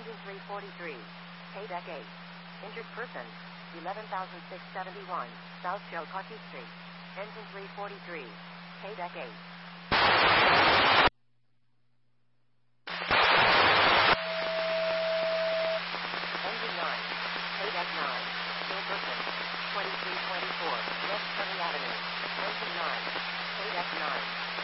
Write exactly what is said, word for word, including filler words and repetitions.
Engine three forty-three. Paydeck eight. Injured person. eleven thousand six hundred seventy-one. South Chillicothe Street. Engine three forty-three. Paydeck eight. Engine nine. Paydeck nine. Still person. twenty-three twenty-four. West County Avenue. Engine nine. Paydeck nine.